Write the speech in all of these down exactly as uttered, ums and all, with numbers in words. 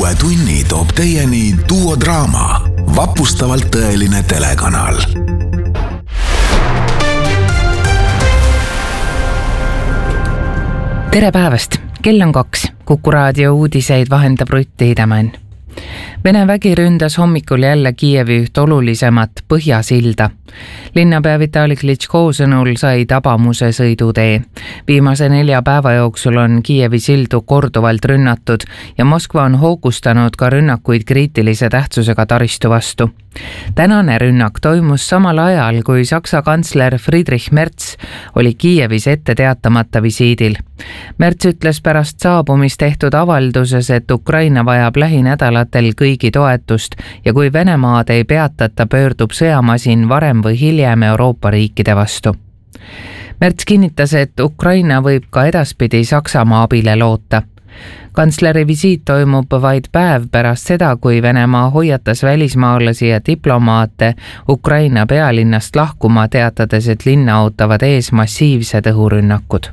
uue tunni toob teieni Duo Draama, vapustavalt tõeline telekanal. Tere päevast! Kell on kaks. Kuku raadio uudiseid vahendab Rutt Tiidemann. Vene vägi ründas hommikul jälle Kiievi üht olulisemat Põhjasilda. Linnapea Vitali Klitschko sõnul sai tabamuse sõidutee. Viimase nelja päeva jooksul on Kiievi sildu korduvalt rünnatud ja Moskva on hoogustanud ka rünnakuid kriitilise tähtsusega taristu vastu. Tänane rünnak toimus samal ajal, kui Saksa kantsler Friedrich Merz oli Kiievis ette teatamata visiidil. Merz ütles pärast saabumist tehtud avalduses, et Ukraina vajab lähinädalatel kõigi toetust ja kui Venemaad ei peatata, pöördub sõjamasin varem või hiljem Euroopa riikide vastu. Merz kinnitas, et Ukraina võib ka edaspidi Saksamaa abile loota. Kantsleri visiit toimub vaid päev pärast seda, kui Venemaa hoiatas välismaalasi ja diplomaate Ukraina pealinnast lahkuma, teatades, et linna ootavad ees massiivsed õhurünnakud.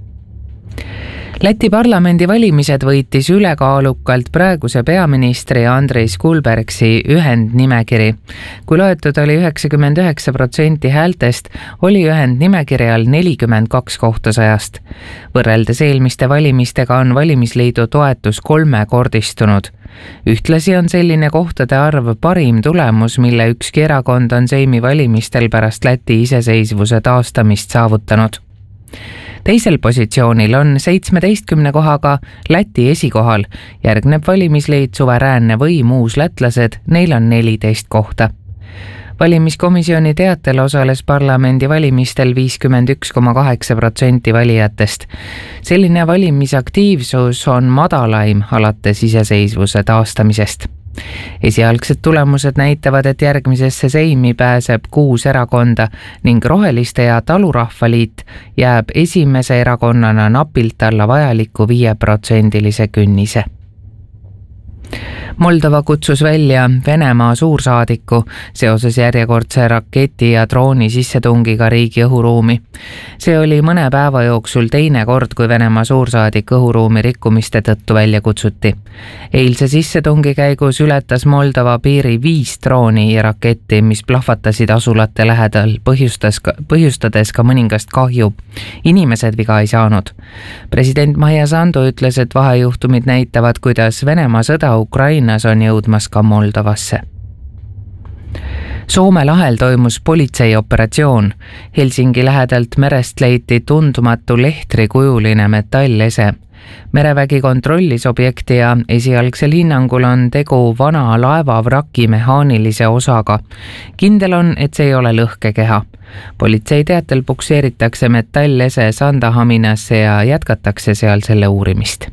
Läti parlamendi valimised võitis ülekaalukalt praeguse peaministri Andris Kulbergsi ühendnimekiri. Kui loetud oli üheksakümmend üheksa protsenti häältest, oli ühendnimekirjal nelikümmend kaks kohta sajast. Võrreldes eelmiste valimistega on valimisliidu toetus kolmekordistunud. Ühtlasi on selline kohtade arv parim tulemus, mille ükski erakond on Seimi valimistel pärast Läti iseseisvuse taastamist saavutanud. Teisel positsioonil on seitsmeteistkümne kohaga Läti esikohal, järgneb valimisliit Suveräänne võim uuslätlased, neil on neliteist kohta. Valimiskomisjoni teatel osales parlamendi valimistel viiskümmend üks koma kaheksa protsenti valijatest. Selline valimisaktiivsus on madalaim alates iseseisvuse taastamisest. Esialgsed tulemused näitavad, et järgmisesse Seimi pääseb kuus erakonda ning Roheliste ja Talurahvaliit jääb esimese erakonnana napilt alla vajaliku viieprotsendilise künnise. Moldova kutsus välja Venemaa suursaadiku seoses järjekordse raketi ja drooni sissetungiga riigi õhuruumi. See oli mõne päeva jooksul teine kord, kui Venemaa suursaadik õhuruumi rikkumiste tõttu välja kutsuti. Eilse sissetungi käigus ületas Moldova piiri viis drooni ja raketti, mis plahvatasid asulate lähedal, põhjustas, põhjustades ka mõningast kahju. Inimesed viga ei saanud. President Maia Sandu ütles, et vahejuhtumid näitavad, kuidas Venemaa sõda Ukraina on jõudmas ka Moldovasse. Soome lahel toimus politseioperatsioon. Helsingi lähedalt merest leiti tundmatu lehtrikujuline metallese. Merevägi kontrollis objekti ja esialgsel hinnangul on tegu vana laeva vraki mehaanilise osaga. Kindel on, et see ei ole lõhkekeha. Politsei teatel pukseeritakse metallese Sandahaminasse ja jätkatakse seal selle uurimist.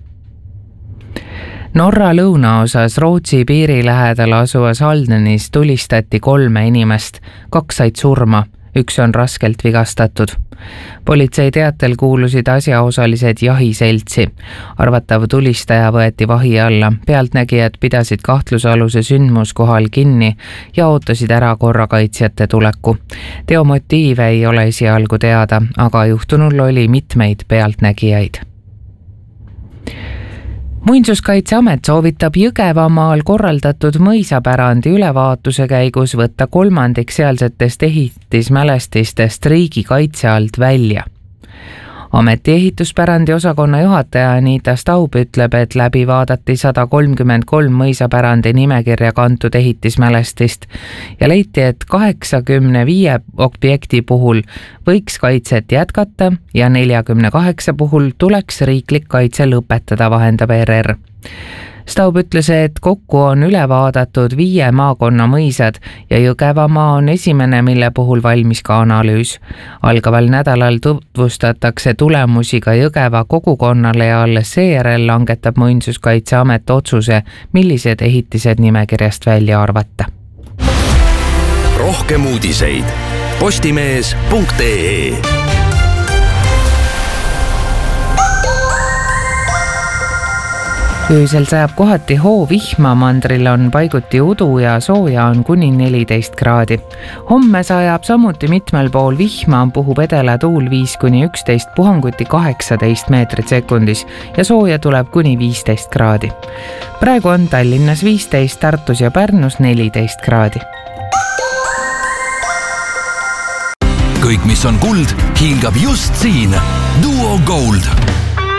Norra lõunaosas Rootsi piiri lähedal asuvas Haldenis tulistati kolme inimest, kaks said surma, üks on raskelt vigastatud. Politsei teatel kuulusid asjaosalised jahiseltsi. Arvatav tulistaja võeti vahi alla, pealtnägijad pidasid kahtlusaluse sündmuskohal kinni ja ootasid ära korrakaitsjate tuleku. Teo motiive ei ole esialgu teada, aga juhtunul oli mitmeid pealtnägijaid. Muinsuskaitseamet soovitab Jõgevamaal korraldatud mõisapärandi ülevaatuse käigus võtta kolmandik sealsetest ehitismälestistest riigi kaitse alt välja. Ameti ehituspärandi osakonna juhataja Anita Staub ütleb, et läbi vaadati sada kolmkümmend kolm mõisapärandi nimekirja kantud ehitismälestist ja leiti, et kaheksakümne viie objekti puhul võiks kaitset jätkata ja neljakümne kaheksa puhul tuleks riiklik kaitse lõpetada, vahendab R R. Staub ütles, et kokku on üle vaadatud viie maakonna mõisad ja Jõgevamaa on esimene, mille puhul valmis ka analüüs. Algaval nädalal tutvustatakse tulemusi ka Jõgeva kogukonnale ja alles seejärel langetab Muinsuskaitseamet otsuse, millised ehitised nimekirjast välja arvata. Rohkem uudiseid postimees punkt ee. öösel sajab kohati hoovihma, mandril on paiguti udu ja sooja on kuni neliteist kraadi. Homme sajab samuti mitmel pool vihma, puhub edela tuul viis kuni üksteist, puhanguti kaheksateist meetrit sekundis ja sooja tuleb kuni viisteist kraadi. Praegu on Tallinnas viisteist, Tartus ja Pärnus neliteist kraadi. Kõik, mis on kuld, hingab just siin. Duo Gold.